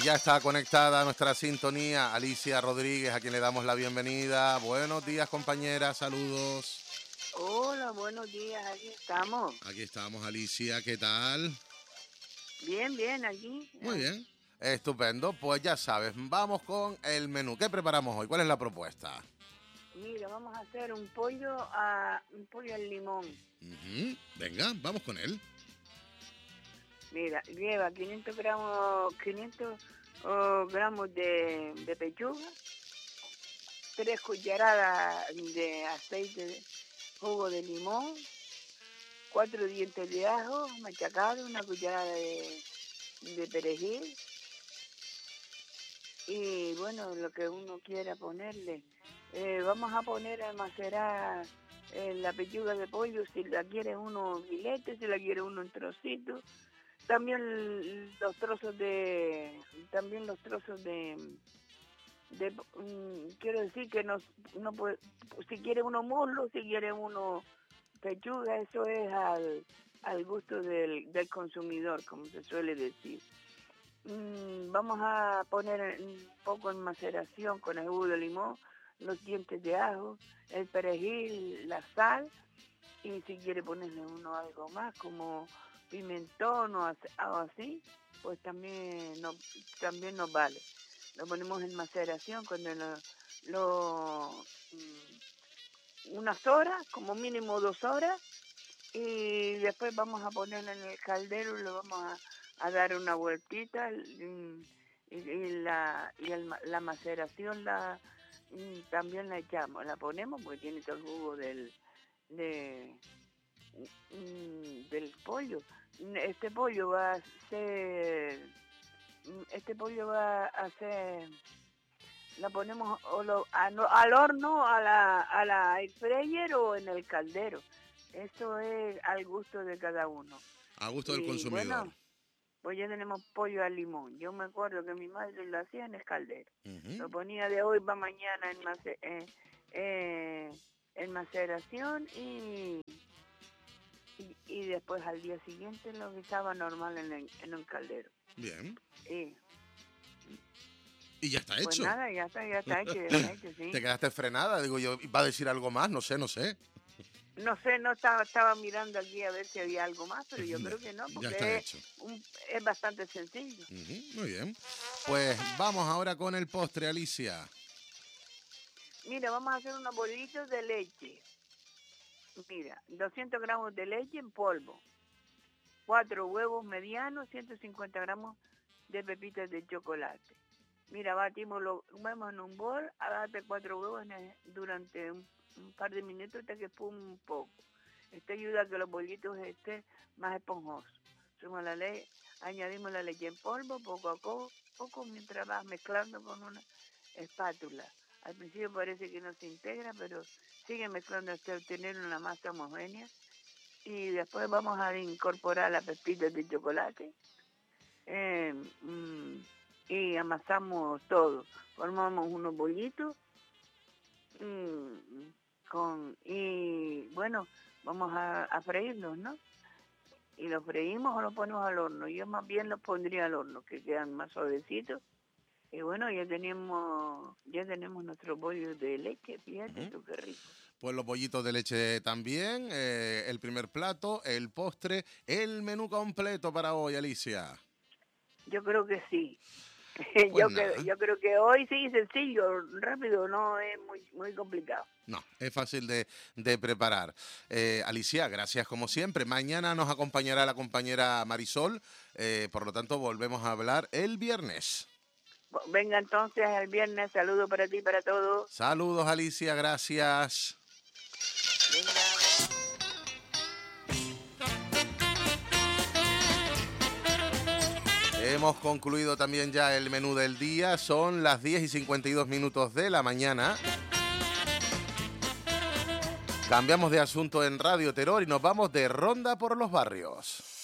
ya está conectada a nuestra sintonía Alicia Rodríguez, a quien le damos la bienvenida. Buenos días, compañera, saludos. Hola, buenos días, aquí estamos. Aquí estamos, Alicia, ¿qué tal? Bien, aquí. Muy bien, estupendo. Pues ya sabes, vamos con el menú. ¿Qué preparamos hoy? ¿Cuál es la propuesta? Mira, vamos a hacer un pollo al limón. Venga, vamos con él. Mira, lleva 500 gramos de pechuga, 3 cucharadas de aceite de jugo de limón, 4 dientes de ajo machacados, 1 cucharada de perejil y bueno, lo que uno quiera ponerle. Vamos a poner a macerar la pechuga de pollo, si la quiere uno filete, si la quiere uno en trocitos. También los trozos de quiero decir que no puede, si quiere uno muslo, si quiere uno pechuga, eso es al gusto del consumidor, como se suele decir. Vamos a poner un poco en maceración con el jugo de limón, los dientes de ajo, el perejil, la sal, y si quiere ponerle uno algo más como pimentón o así, pues también nos vale. Lo ponemos en maceración cuando unas horas, como mínimo 2 horas, y después vamos a ponerlo en el caldero y lo vamos a dar una vueltita, y la maceración también la echamos, la ponemos porque tiene todo el jugo del pollo. Este pollo va a ser, la ponemos al horno, a la air fryer o en el caldero. Eso es al gusto de cada uno. A gusto del consumidor. Bueno, pues ya tenemos pollo al limón. Yo me acuerdo que mi madre lo hacía en el caldero. Lo ponía de hoy para mañana en maceración y después al día siguiente lo guisaba normal en un caldero. Bien. Y ya está pues hecho. Nada, ya está hecho, sí. Te quedaste frenada, digo yo, ¿va a decir algo más? No sé. No sé, no estaba mirando aquí a ver si había algo más, pero yo creo que no, Ya está porque hecho. Es bastante sencillo. Muy bien. Pues vamos ahora con el postre, Alicia. Mira, vamos a hacer unos bolitos de leche. Mira, 200 gramos de leche en polvo, 4 huevos medianos, 150 gramos de pepitas de chocolate. Mira, lo vemos en un bol, date 4 huevos durante un par de minutos hasta que espume un poco. Esto ayuda a que los bollitos estén más esponjosos. Añadimos la leche en polvo poco a poco mientras vas mezclando con una espátula. Al principio parece que no se integra, pero sigue mezclando hasta obtener una masa homogénea. Y después vamos a incorporar las pepitas de chocolate. Y amasamos todo. Formamos unos bollitos. Y bueno, vamos a freírlos, ¿no? Y los freímos o los ponemos al horno. Yo más bien los pondría al horno, que quedan más suavecitos. Y bueno, ya tenemos nuestros bollos de leche, fíjate tú qué rico. Pues los bollitos de leche también, el primer plato, el postre, el menú completo para hoy, Alicia. Yo creo que sí. Pues yo creo que hoy sí, sencillo, rápido, no es muy complicado. No, es fácil de preparar. Alicia, gracias como siempre. Mañana nos acompañará la compañera Marisol, por lo tanto volvemos a hablar el viernes. Venga entonces el viernes, saludos para ti y para todos. Saludos, Alicia, gracias. Venga. Hemos concluido también ya el menú del día, son las 10:52 de la mañana. Cambiamos de asunto en Radio Terror y nos vamos de ronda por los barrios.